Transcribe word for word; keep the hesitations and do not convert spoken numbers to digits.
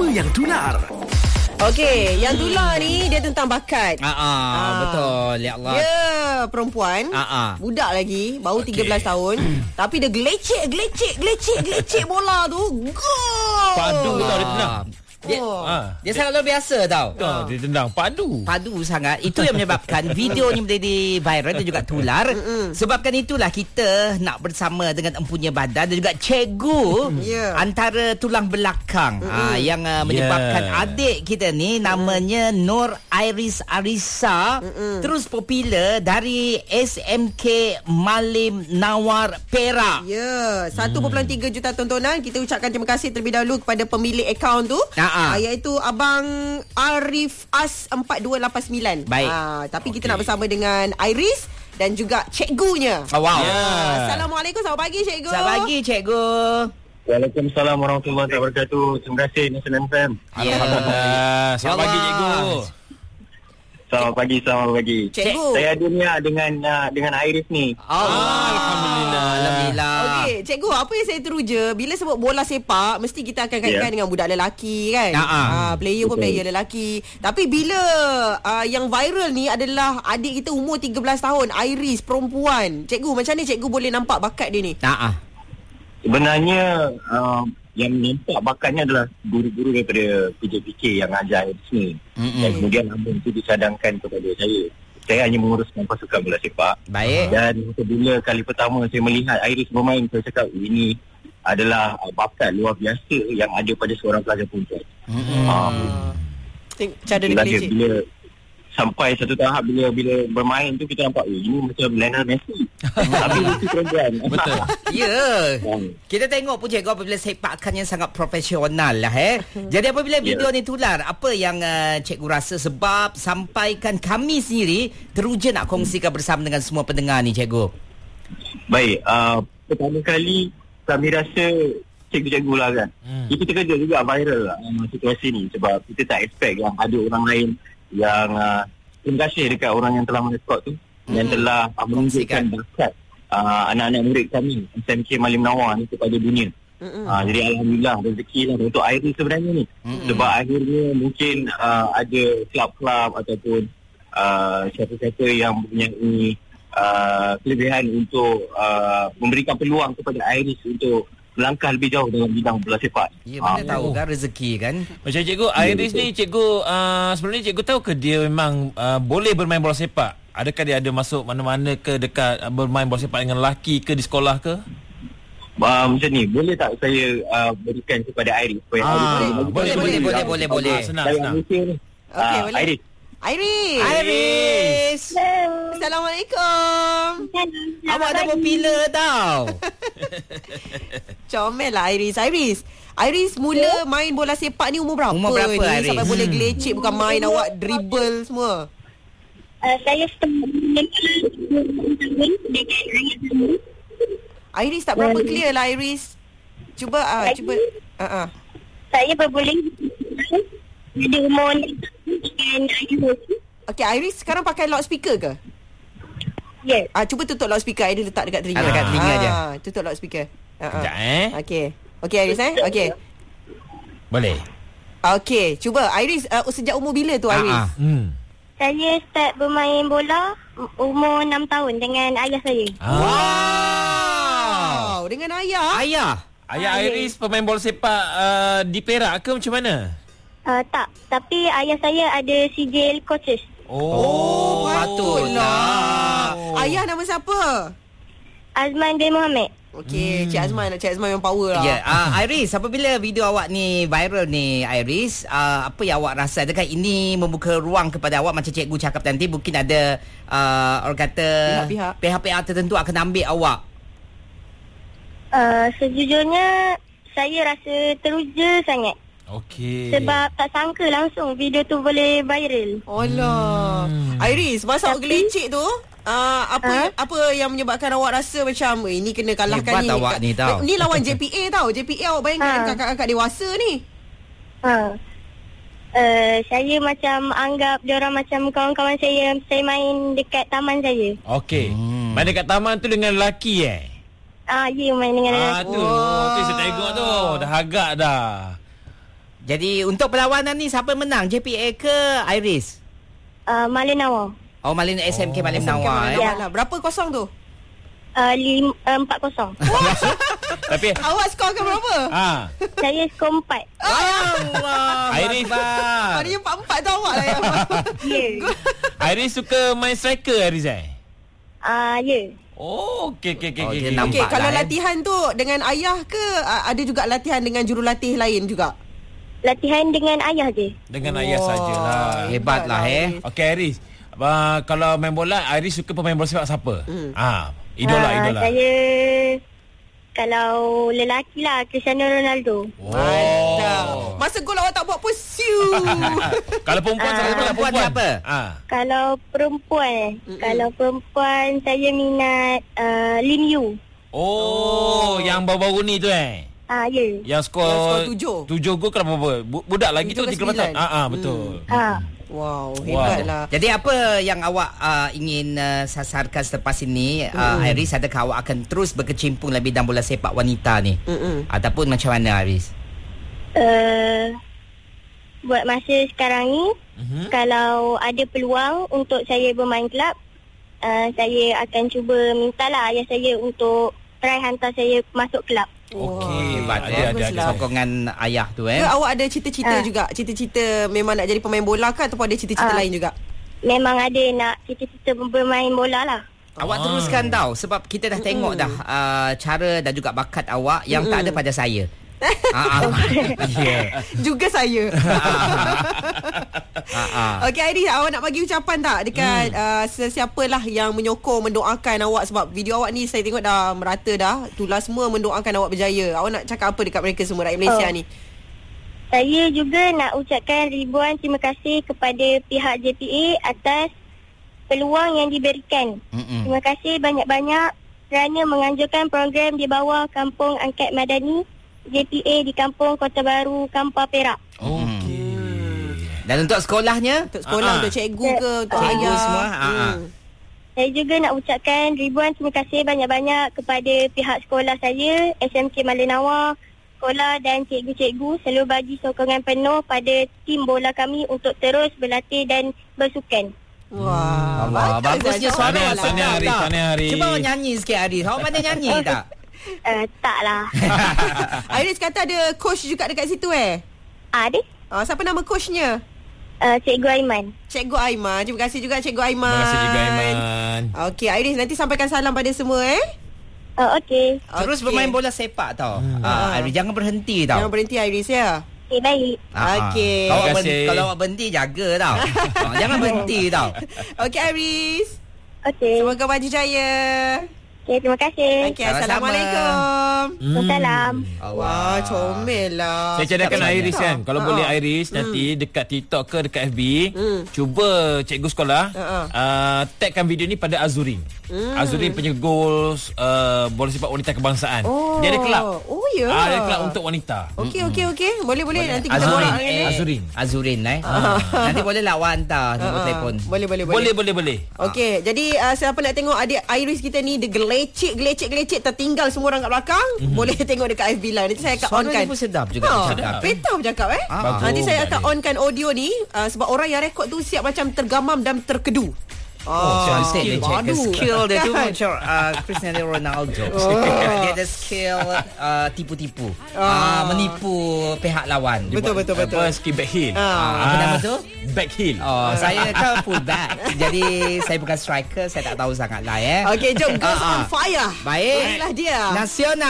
Apa yang tular? Okey, yang tular ni dia tentang bakat. Ah, ah, ah. Betul. Ya Allah. Dia perempuan, Ah, ah. budak lagi, baru okay. tiga belas tahun, tapi dia gelecek, gelecek, gelecek, gelecek bola tu. Gol. Padu tau dia tendang. Dia, Oh. ha. dia sangat luar biasa tau. Tau, dia tendang padu. Padu sangat. Itu yang menyebabkan videonya menjadi viral dan juga tular. Sebabkan itulah kita nak bersama dengan empunya badan dan juga cikgu Yeah. antara tulang belakang ha, yang uh, menyebabkan Yeah. adik kita ni namanya Nur Iris Arisa terus popular dari S M K Malim Nawar Perak. Ya, satu perpuluhan tiga juta tontonan. Kita ucapkan terima kasih terlebih dahulu kepada pemilik akaun tu. Ha-ha. Uh, iaitu Abang Arif As empat dua lapan sembilan. Baik. Uh, tapi okay. kita Okey. nak bersama dengan Iris dan juga cikgunya. Oh, wow. Ya. Uh, Assalamualaikum, selamat pagi cikgu. Selamat pagi cikgu. Waalaikumsalam warahmatullahi wabarakatuh. Terima kasih National F M. Alhamdulillah. Selamat pagi Allah. cikgu. Selamat pagi, selamat pagi. Cikgu. Saya ada niat dengan uh, dengan Iris ni. Allah. Alhamdulillah. Alhamdulillah. Okey, cikgu, apa yang saya teruja bila sebut bola sepak mesti kita akan kaitkan Ya. dengan budak lelaki kan. Ha, ha. Ah, player pun Betul. player lelaki. Tapi bila uh, yang viral ni adalah adik kita umur tiga belas tahun, Iris, perempuan. Cikgu, macam ni cikgu boleh nampak bakat dia ni? Ha ah. Sebenarnya uh, yang nampak bakatnya adalah guru-guru daripada P J P K yang ajar di sini. Mm-mm. Dan kemudian abang itu disadangkan kepada saya. Saya hanya menguruskan pasukan bola sepak. Baik. Dan apabila kali pertama saya melihat Iris bermain, saya cakap ini adalah uh, bakat luar biasa yang ada pada seorang pelajar perempuan. Mm-mm. Uh, Tengok cara dia bila, gelecek. bila sampai satu tahap bila bila bermain tu kita nampak eh, ini macam Lionel Messi. Tapi itu perempuan. Betul. Ya. Hmm. Kita tengok pun cikgu apabila sepakan yang sangat profesional lah eh. Jadi apabila video Ya. ni tular, apa yang uh, cikgu rasa sebab sampaikan kami sendiri teruja nak kongsikan bersama dengan semua pendengar ni cikgu. Baik, uh, pertama kali kami rasa cikgu-cikgu lah kan. Hmm. Kita terkejut juga viral lah uh, situasi ni sebab kita tak expect yang ada orang lain yang uh, terima kasih dekat orang yang telah merekod tu hmm. yang telah uh, menunjukkan bakat uh, anak-anak murid kami S M K Malim Nawar ni kepada dunia. Uh, jadi Alhamdulillah rezeki lah untuk Iris sebenarnya ni. Mm-mm. Sebab akhirnya mungkin uh, ada klub-klub ataupun uh, siapa-siapa yang mempunyai uh, kelebihan untuk uh, memberikan peluang kepada Iris untuk melangkah lebih jauh dalam bidang bola sepak. Ya, mana Ah, tahu kan rezeki kan. Macam cikgu, Iris ni cikgu uh, sebelum ni cikgu tahu ke dia memang uh, boleh bermain bola sepak? Adakah dia ada masuk mana-mana ke dekat uh, bermain bola sepak dengan lelaki ke di sekolah ke? Uh, macam ni, boleh tak saya uh, berikan kepada Iris supaya Ah, Iris boleh, bagi- boleh, boleh, boleh, boleh, boleh. Ah, senang, Saya senang. Malaysia ni. Okey, Ah, boleh. Iris. Iris. Iris. Assalamualaikum. Awak dah popular tau. Comel lah Iris. Iris. Iris mula main bola sepak ni umur berapa? Umur berapa, ni? Iris? Sampai boleh Hmm. gelecek, bukan main awak dribble semua. Uh, saya setengah dengan ayah saya. Iris tak berapa clear lah Iris. Cuba ah, uh, cuba. Ah uh, uh. Saya berboleh ada umur dengan ayah saya. Okey, Iris sekarang pakai loudspeaker ke? Ya. Ah, cuba tutup loudspeaker. Iris letak dekat telinga. Ah, dekat telinga je. Ah, tutup loudspeaker. Ah, uh, Sekejap eh. Okey. Okey Iris eh? Okey. Boleh. Okey, cuba Iris uh, sejak umur bila tu Iris? Ah, ah. Hmm. Saya start bermain bola umur enam tahun dengan ayah saya. Ah. Wow, dengan ayah. Ayah. Ayah Iris pemain bola sepak uh, di Perak ke macam mana? Uh, tak, tapi ayah saya ada C J L coaches. Oh, patutlah. Oh. Ayah nama siapa? Azman bin Muhammad. Okey, hmm. Cik Azman, Cik Azman memang power lah. Ya, uh, Iris, apabila video awak ni viral ni, Iris, uh, apa yang awak rasa? Adakah ini membuka ruang kepada awak macam cikgu cakap nanti mungkin ada uh, orang kata Pihak-pihak. pihak-pihak tertentu akan ambil awak? Uh, sejujurnya saya rasa teruja sangat. Okey. Sebab tak sangka langsung video tu boleh viral. Alah. Hmm. Iris, masa awak gelecek tu, uh, apa Ha? apa yang menyebabkan awak rasa macam eh, ini kena kalahkan Hebat ni. awak ni, tau. Ni lawan J P A tau. J P A awak bayangkan Ha. kakak-kakak dewasa ni. Ha. Uh, saya macam anggap diorang macam kawan-kawan saya. Saya main dekat taman saya. Okey. Hmm. Main dekat taman tu dengan lelaki eh? Ah, ya, main dengan Ah lelaki. tu. Tu saya tengok tu. Dah agak dah. Jadi untuk perlawanan ni siapa menang? J P A ke Iris? Uh, Malinawa. Oh, Malin S M K Malin Okey, Nawar. Malin Eh. Nawar lah. Berapa kosong tu? Uh, lim, uh, empat kosong. Tapi Awak skor ke berapa? ah, Saya skor empat. Allah. Iris Maknanya empat-empat tu awak lah yang Ya. Iris suka main striker Iris eh? Ah, ya. Oh, okey okey okey. Oh, okey. dia Okey, nampak kalau lah, eh. latihan tu dengan ayah ke uh, ada juga latihan dengan jurulatih lain juga? Latihan dengan ayah je. Dengan ayah sajalah. Hebat lah eh. Okey Iris. Uh, kalau main bola Iris suka pemain bola sepak siapa? Hmm. Ah, idola Ah, idola. Saya kalau lelaki lah Cristiano Ronaldo. Oh. Masa gol awak tak buat pun siu. Kalau perempuan Ah, siapa? perempuan siapa? Ah. Kalau perempuan eh. Kalau perempuan saya minat uh, Lim Yu. Oh, yang baru-baru ni tu eh. Ah, ya. Yang skor Yang skor tujuh. Tujuh gol kalau berapa? Bu- Budak lagi tu Tujuh ke tiga belas tahun. sembilan. Ah, ah betul. Ah. Wow, hebatlah. Jadi apa yang awak uh, ingin uh, sasarkan selepas ini, uh, Iris? Adakah awak akan terus berkecimpung lebih dalam bola sepak wanita ni? Mm-mm. Ataupun macam mana, Iris? Uh, buat masa sekarang ni, Mhm. kalau ada peluang untuk saya bermain kelab, uh, saya akan cuba mintalah ayah saya untuk try hantar saya masuk kelab. Okey, Hebat ada eh. ada ada. Sokongan ayah tu eh. Ke awak ada cita-cita Ah. juga? Cita-cita memang nak jadi pemain bola ke ataupun ada cita-cita Ah. lain juga? Memang ada nak cita-cita bermain bola lah. Awak Ah. teruskan tau. Sebab kita dah tengok dah uh, cara dan juga bakat awak yang tak ada pada saya. Ah, ah. Yeah. Juga saya. Ah, ah. Okey Iris, awak nak bagi ucapan tak dekat hmm. uh, sesiapalah yang menyokong, mendoakan awak? Sebab video awak ni saya tengok dah merata dah. Itulah semua mendoakan awak berjaya. Awak nak cakap apa dekat mereka semua rakyat Malaysia Oh. ni? Saya juga nak ucapkan ribuan terima kasih kepada pihak J P A atas peluang yang diberikan. Mm-mm. Terima kasih banyak-banyak kerana menganjurkan program di bawah Kampung Angkat Madani J P A di Kampung Kota Baru, Kampar Perak. Okey. Dan untuk sekolahnya? Untuk sekolah, Ah, ah. untuk cikgu ke, untuk Cikgu ayah semua, ah, ah. Hmm. Saya juga nak ucapkan ribuan terima kasih banyak-banyak kepada pihak sekolah saya, S M K Malinawa, sekolah dan cikgu-cikgu selalu bagi sokongan penuh pada tim bola kami untuk terus berlatih dan bersukan. Wah, Allah, bagusnya Zah. suara Tahniah, awak tahniah, sedap Haris, tak? tahniah, Haris. Cuba awak nyanyi sikit, Haris. Awak pandai nyanyi tak? Uh, taklah. Iris kata ada coach juga dekat situ eh. Ada? Ah, siapa nama coachnya? Uh, Cikgu Aiman. Cikgu Aiman. Terima kasih juga Cikgu Aiman. Terima kasih juga Aiman. Okey, Iris nanti sampaikan salam pada semua eh. Uh, Okey. Terus Okey. bermain bola sepak tau. Hmm. Ah, Iris, jangan berhenti tau. Jangan berhenti Iris ya. Okay, baik. Ah, Okey. Kalau awak Terima berhenti, kasih. kalau awak berhenti, jaga tau. Ah, jangan berhenti tau. Okey Iris. Okey. Semoga maju jaya. Okay, terima kasih. Okey, Sama-sama. Assalamualaikum. Wassalam. Wah, comel lah. Saya cadangkan Sedap Iris sangat. kan. Kalau Ha. boleh Iris nanti dekat TikTok ke dekat F B, Hmm. cuba cikgu sekolah Ha. uh, tagkan video ni pada Azurin. Hmm. Azurin punya goal uh, bola sepak wanita kebangsaan. Oh. Dia ada kelab. Oh ya. Ah, ada kelab untuk wanita. Okey, okey, okey. Boleh, boleh. Nanti kita Azurin, borak dengan dia. Azurin. Azurin eh. Nanti boleh lah awak hantar nombor Ah, telefon. Boleh, boleh, boleh. Boleh, boleh, boleh. Okey, jadi uh, siapa nak tengok adik Iris kita ni dia gelecek, gelecek, gelecek tertinggal semua orang kat belakang, mm-hmm. boleh tengok dekat F B Live. Nanti saya akan Suara onkan. dia pun sedap juga Ha, dia cakap. Petah bercakap eh. Ah, bagus. Nanti saya akan Bagus. onkan audio ni uh, sebab orang yang rekod tu siap macam tergamam dan terkedu. Oh, cantik dia check aduh. skill dia tu Kan? macam uh, Cristiano Ronaldo. Oh. Dia ada skill uh, tipu-tipu. Uh, menipu pihak lawan. Betul, betul, betul. Apa skill back heel. Ah. Apa nama tu? Back heel. Oh, saya kan full back. Jadi saya bukan striker, saya tak tahu sangat lah eh. Okey, jom Girls Ah, ah. on Fire. Baik. Inilah dia. Nasional